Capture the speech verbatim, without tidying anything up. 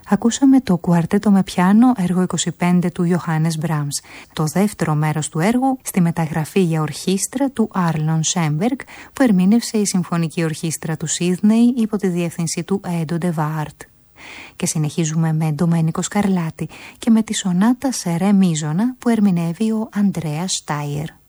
Ακούσαμε το κουαρτέτο με πιάνο έργο είκοσι πέντε του Ιωάννης Μπραμς, το δεύτερο μέρος του έργου στη μεταγραφή για ορχήστρα του Άρλον Σέμπεργκ που ερμήνευσε η Συμφωνική Ορχήστρα του Σίδνεϊ υπό τη διεύθυνση του Έντο Ντεβάρτ. Και συνεχίζουμε με Ντομένικο Σκαρλάτη και με τη σονάτα σε ρε μίζωνα που ερμηνεύει ο Αντρέας Στάιερ.